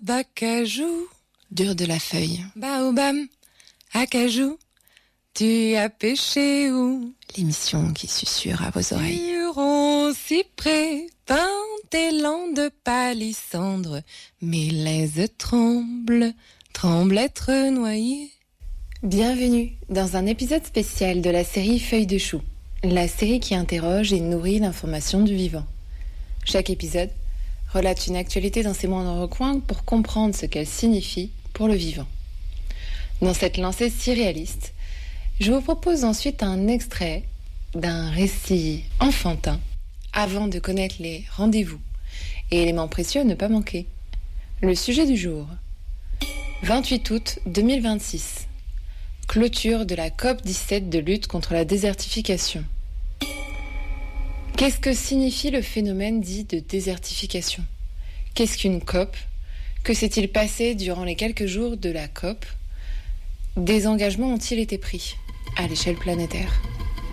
acajou. Dur de la feuille. Baobam, acajou. Tu as pêché où? L'émission qui susurre à vos oreilles. Huron, cyprès, pin, élan de palissandre. Mes laises tremblent être noyées. Bienvenue dans un épisode spécial de la série Feuilles de chou, la série qui interroge et nourrit l'information du vivant. Chaque épisode relate une actualité dans ses moindres recoins pour comprendre ce qu'elle signifie pour le vivant. Dans cette lancée si réaliste, je vous propose ensuite un extrait d'un récit enfantin avant de connaître les rendez-vous et éléments précieux à ne pas manquer. Le sujet du jour, 28 août 2026, clôture de la COP17 de lutte contre la désertification. Qu'est-ce que signifie le phénomène dit de désertification? Qu'est-ce qu'une COP? Que s'est-il passé durant les quelques jours de la COP? Des engagements ont-ils été pris à l'échelle planétaire?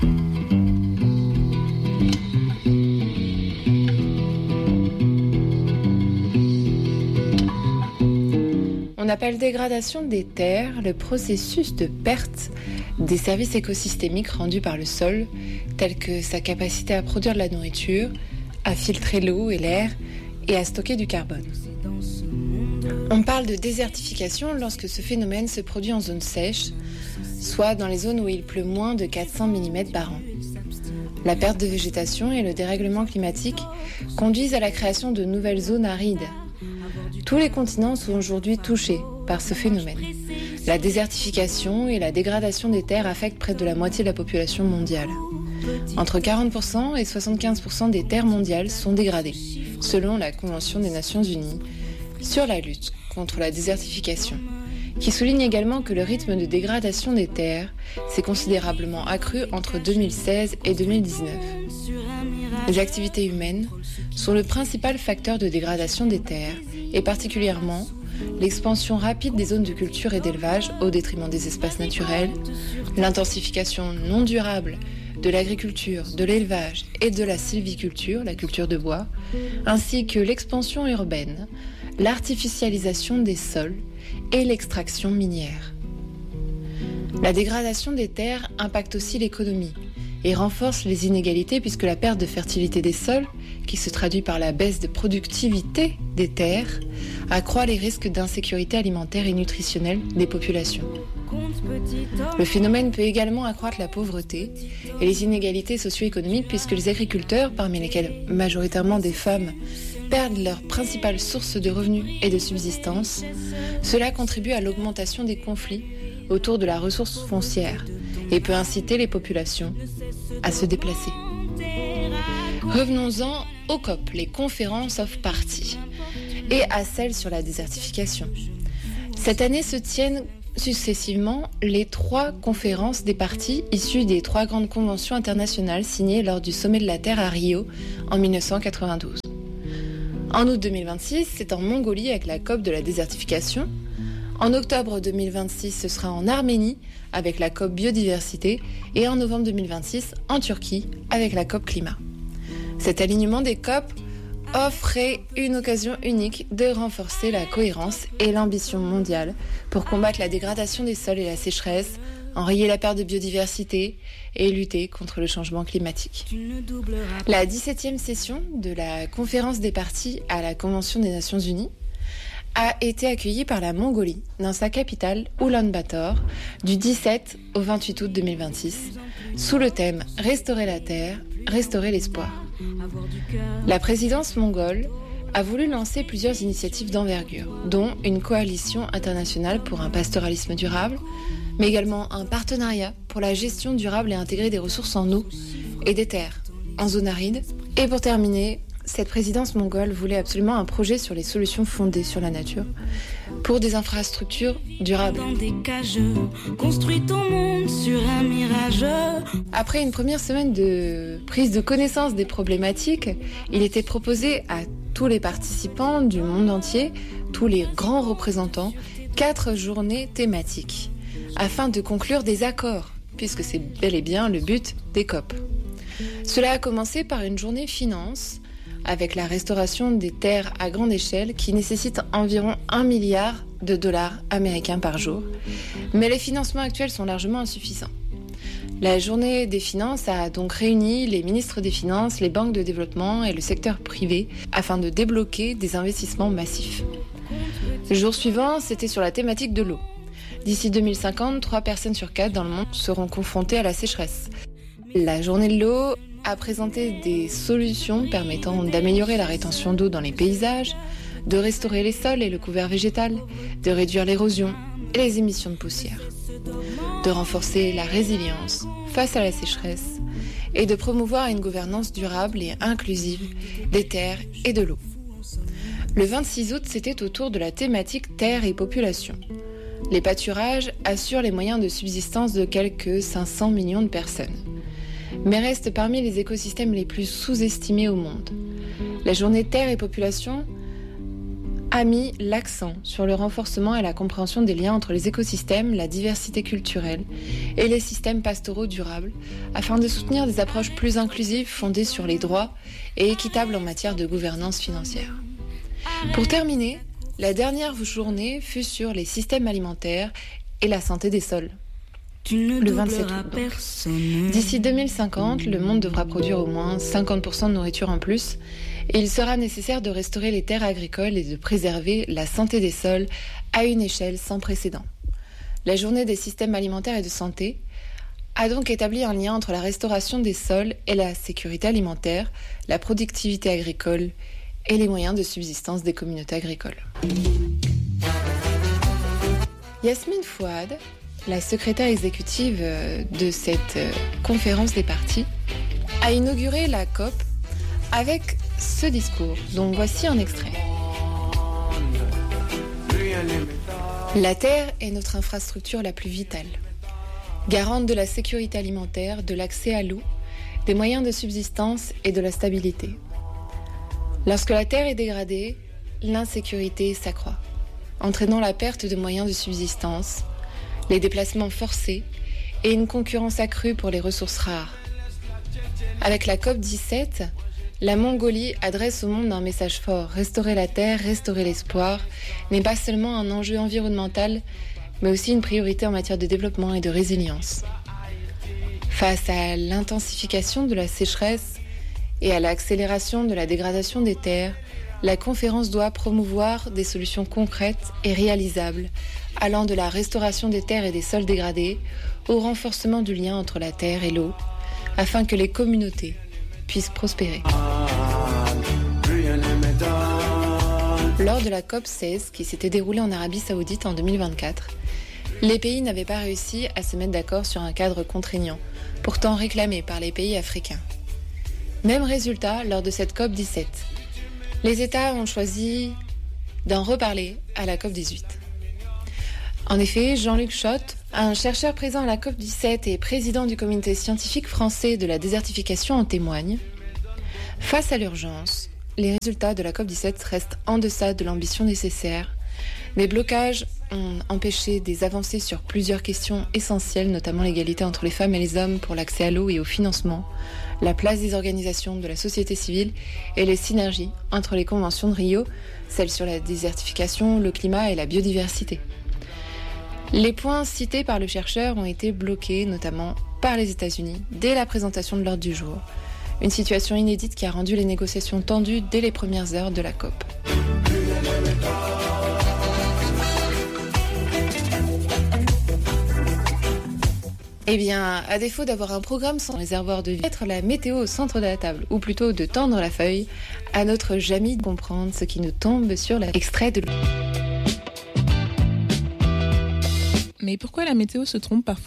On appelle dégradation des terres le processus de perte des services écosystémiques rendus par le sol, tels que sa capacité à produire de la nourriture, à filtrer l'eau et l'air et à stocker du carbone. On parle de désertification lorsque ce phénomène se produit en zone sèche, soit dans les zones où il pleut moins de 400 mm par an. La perte de végétation et le dérèglement climatique conduisent à la création de nouvelles zones arides. Tous les continents sont aujourd'hui touchés par ce phénomène. La désertification et la dégradation des terres affectent près de la moitié de la population mondiale. Entre 40% et 75% des terres mondiales sont dégradées, selon la Convention des Nations Unies sur la lutte contre la désertification, qui souligne également que le rythme de dégradation des terres s'est considérablement accru entre 2016 et 2019. Les activités humaines sont le principal facteur de dégradation des terres, et particulièrement l'expansion rapide des zones de culture et d'élevage au détriment des espaces naturels, l'intensification non durable de l'agriculture, de l'élevage et de la sylviculture, la culture de bois, ainsi que l'expansion urbaine, l'artificialisation des sols et l'extraction minière. La dégradation des terres impacte aussi l'économie et renforce les inégalités puisque la perte de fertilité des sols, qui se traduit par la baisse de productivité des terres, accroît les risques d'insécurité alimentaire et nutritionnelle des populations. Le phénomène peut également accroître la pauvreté et les inégalités socio-économiques puisque les agriculteurs, parmi lesquels majoritairement des femmes, perdent leur principale source de revenus et de subsistance. Cela contribue à l'augmentation des conflits autour de la ressource foncière et peut inciter les populations à se déplacer. Revenons-en aux COP, les conférences of parties, et à celles sur la désertification. Cette année se tiennent successivement les 3 conférences des parties issues des 3 grandes conventions internationales signées lors du Sommet de la Terre à Rio en 1992. En août 2026, c'est en Mongolie avec la COP de la désertification. En octobre 2026, ce sera en Arménie avec la COP biodiversité et en novembre 2026 en Turquie avec la COP climat. Cet alignement des COP offrait une occasion unique de renforcer la cohérence et l'ambition mondiale pour combattre la dégradation des sols et la sécheresse, enrayer la perte de biodiversité et lutter contre le changement climatique. La 17e session de la conférence des parties à la Convention des Nations Unies a été accueillie par la Mongolie dans sa capitale Oulan-Bator du 17 au 28 août 2026 sous le thème « Restaurer la terre, restaurer l'espoir ». La présidence mongole a voulu lancer plusieurs initiatives d'envergure, dont une coalition internationale pour un pastoralisme durable, mais également un partenariat pour la gestion durable et intégrée des ressources en eau et des terres en zone aride. Et pour terminer, cette présidence mongole voulait absolument un projet sur les solutions fondées sur la nature pour des infrastructures durables. Dans des cages, construis ton monde sur un mirage. Après une première semaine de prise de connaissance des problématiques, il était proposé à tous les participants du monde entier, tous les grands représentants, 4 journées thématiques afin de conclure des accords, puisque c'est bel et bien le but des COP. Cela a commencé par une journée finance avec la restauration des terres à grande échelle qui nécessite environ 1 milliard de dollars américains par jour. Mais les financements actuels sont largement insuffisants. La journée des finances a donc réuni les ministres des Finances, les banques de développement et le secteur privé afin de débloquer des investissements massifs. Le jour suivant, c'était sur la thématique de l'eau. D'ici 2050, 3 personnes sur 4 dans le monde seront confrontées à la sécheresse. La journée de l'eau a présenté des solutions permettant d'améliorer la rétention d'eau dans les paysages, de restaurer les sols et le couvert végétal, de réduire l'érosion et les émissions de poussière, de renforcer la résilience face à la sécheresse et de promouvoir une gouvernance durable et inclusive des terres et de l'eau. Le 26 août, c'était autour de la thématique terre et population. Les pâturages assurent les moyens de subsistance de quelques 500 millions de personnes, mais restent parmi les écosystèmes les plus sous-estimés au monde. La journée terre et population a mis l'accent sur le renforcement et la compréhension des liens entre les écosystèmes, la diversité culturelle et les systèmes pastoraux durables, afin de soutenir des approches plus inclusives fondées sur les droits et équitables en matière de gouvernance financière. Pour terminer, la dernière journée fut sur les systèmes alimentaires et la santé des sols. Le 27 août donc. D'ici 2050, le monde devra produire au moins 50% de nourriture en plus et il sera nécessaire de restaurer les terres agricoles et de préserver la santé des sols à une échelle sans précédent. La journée des systèmes alimentaires et de santé a donc établi un lien entre la restauration des sols et la sécurité alimentaire, la productivité agricole et les moyens de subsistance des communautés agricoles. Yasmine Fouad, la secrétaire exécutive de cette conférence des parties, a inauguré la COP avec ce discours, dont voici un extrait. La terre est notre infrastructure la plus vitale, garante de la sécurité alimentaire, de l'accès à l'eau, des moyens de subsistance et de la stabilité. Lorsque la terre est dégradée, l'insécurité s'accroît, entraînant la perte de moyens de subsistance, les déplacements forcés et une concurrence accrue pour les ressources rares. Avec la COP17, la Mongolie adresse au monde un message fort. Restaurer la terre, restaurer l'espoir n'est pas seulement un enjeu environnemental, mais aussi une priorité en matière de développement et de résilience. Face à l'intensification de la sécheresse et à l'accélération de la dégradation des terres, la conférence doit promouvoir des solutions concrètes et réalisables, allant de la restauration des terres et des sols dégradés au renforcement du lien entre la terre et l'eau, afin que les communautés puissent prospérer. Lors de la COP16, qui s'était déroulée en Arabie Saoudite en 2024, les pays n'avaient pas réussi à se mettre d'accord sur un cadre contraignant, pourtant réclamé par les pays africains. Même résultat lors de cette COP17. Les États ont choisi d'en reparler à la COP18. En effet, Jean-Luc Schott, un chercheur présent à la COP17 et président du comité scientifique français de la désertification, en témoigne. Face à l'urgence, les résultats de la COP17 restent en deçà de l'ambition nécessaire. Les blocages ont empêché des avancées sur plusieurs questions essentielles, notamment l'égalité entre les femmes et les hommes pour l'accès à l'eau et au financement, la place des organisations de la société civile et les synergies entre les conventions de Rio, celles sur la désertification, le climat et la biodiversité. Les points cités par le chercheur ont été bloqués, notamment par les États-Unis, dès la présentation de l'ordre du jour. Une situation inédite qui a rendu les négociations tendues dès les premières heures de la COP. Eh bien, à défaut d'avoir un programme sans réservoir de vie, mettre la météo au centre de la table, ou plutôt de tendre la feuille, à notre Jamy de comprendre ce qui nous tombe sur l'extrait de l'eau. Mais pourquoi la météo se trompe parfois ?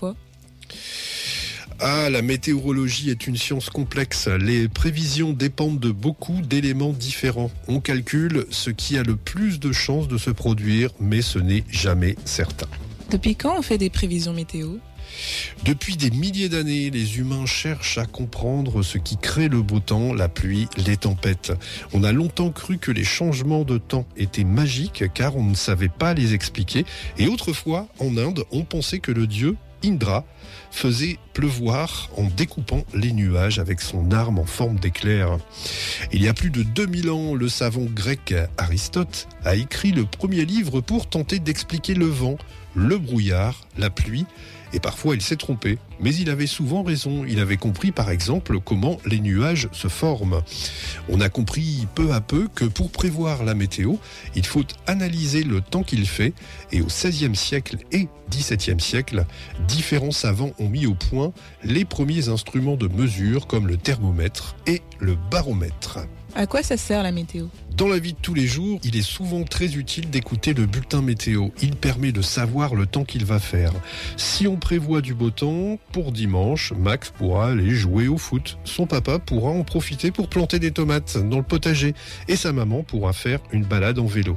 La météorologie est une science complexe. Les prévisions dépendent de beaucoup d'éléments différents. On calcule ce qui a le plus de chances de se produire, mais ce n'est jamais certain. Depuis quand on fait des prévisions météo ? Depuis des milliers d'années, les humains cherchent à comprendre ce qui crée le beau temps, la pluie, les tempêtes. On a longtemps cru que les changements de temps étaient magiques car on ne savait pas les expliquer. Et autrefois, en Inde, on pensait que le dieu Indra, faisait pleuvoir en découpant les nuages avec son arme en forme d'éclair. Il y a plus de 2000 ans, le savant grec Aristote a écrit le premier livre pour tenter d'expliquer le vent, le brouillard, la pluie, et parfois il s'est trompé. Mais il avait souvent raison, il avait compris par exemple comment les nuages se forment. On a compris peu à peu que pour prévoir la météo, il faut analyser le temps qu'il fait, et au XVIe siècle et XVIIe siècle, différents savants ont mis au point les premiers instruments de mesure comme le thermomètre et le baromètre. À quoi ça sert la météo ? Dans la vie de tous les jours, il est souvent très utile d'écouter le bulletin météo. Il permet de savoir le temps qu'il va faire. Si on prévoit du beau temps, pour dimanche, Max pourra aller jouer au foot. Son papa pourra en profiter pour planter des tomates dans le potager. Et sa maman pourra faire une balade en vélo.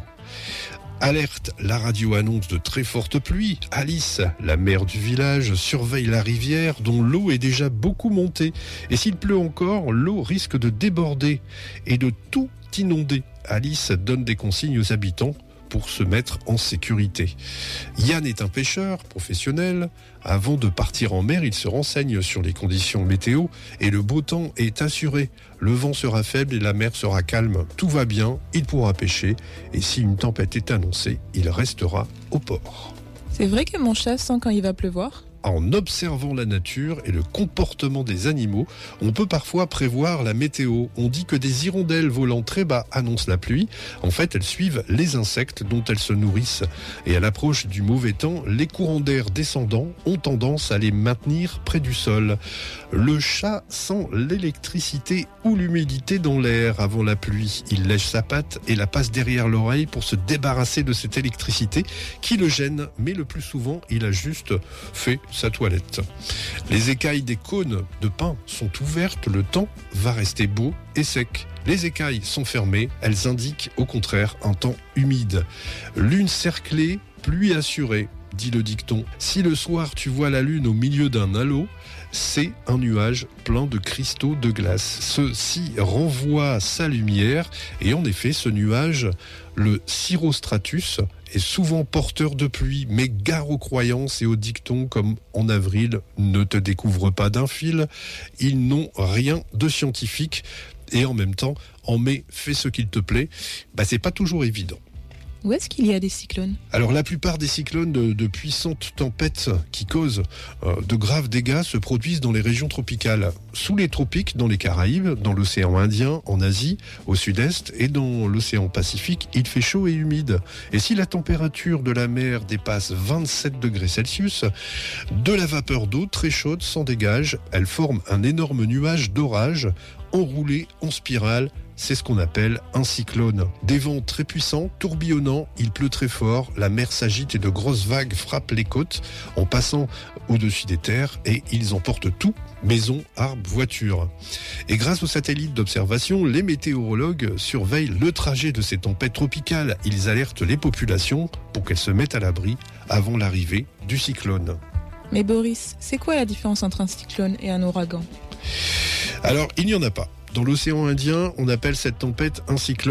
Alerte, la radio annonce de très fortes pluies. Alice, la mère du village, surveille la rivière dont l'eau est déjà beaucoup montée. Et s'il pleut encore, l'eau risque de déborder et de tout inonder. Alice donne des consignes aux habitants pour se mettre en sécurité. Yann est un pêcheur professionnel. Avant de partir en mer, il se renseigne sur les conditions météo et le beau temps est assuré. Le vent sera faible et la mer sera calme. Tout va bien, il pourra pêcher et si une tempête est annoncée, il restera au port. C'est vrai que mon chat sent quand il va pleuvoir ? En observant la nature et le comportement des animaux, on peut parfois prévoir la météo. On dit que des hirondelles volant très bas annoncent la pluie. En fait, elles suivent les insectes dont elles se nourrissent. Et à l'approche du mauvais temps, les courants d'air descendants ont tendance à les maintenir près du sol. Le chat sent l'électricité ou l'humidité dans l'air avant la pluie. Il lèche sa patte et la passe derrière l'oreille pour se débarrasser de cette électricité qui le gêne. Mais le plus souvent, il a juste fait sa toilette. Les écailles des cônes de pin sont ouvertes, le temps va rester beau et sec. Les écailles sont fermées, elles indiquent au contraire un temps humide. Lune cerclée, pluie assurée, dit le dicton. Si le soir tu vois la lune au milieu d'un halo, c'est un nuage plein de cristaux de glace. Ceci renvoie sa lumière et en effet ce nuage, le cirrostratus, est souvent porteur de pluie, mais gare aux croyances et aux dictons comme en avril, ne te découvre pas d'un fil. Ils n'ont rien de scientifique et en même temps, en mai, fais ce qu'il te plaît. C'est pas toujours évident. Où est-ce qu'il y a des cyclones ? Alors la plupart des cyclones de puissantes tempêtes qui causent de graves dégâts se produisent dans les régions tropicales. Sous les tropiques, dans les Caraïbes, dans l'océan Indien, en Asie, au sud-est et dans l'océan Pacifique, il fait chaud et humide. Et si la température de la mer dépasse 27 degrés Celsius, de la vapeur d'eau très chaude s'en dégage. Elle forme un énorme nuage d'orage enroulé en spirale. C'est ce qu'on appelle un cyclone. Des vents très puissants, tourbillonnants, il pleut très fort, la mer s'agite et de grosses vagues frappent les côtes en passant au-dessus des terres et ils emportent tout, maisons, arbres, voitures. Et grâce aux satellites d'observation, les météorologues surveillent le trajet de ces tempêtes tropicales. Ils alertent les populations pour qu'elles se mettent à l'abri avant l'arrivée du cyclone. Mais Boris, c'est quoi la différence entre un cyclone et un ouragan ? Alors, il n'y en a pas. Dans l'océan Indien, on appelle cette tempête un cyclone.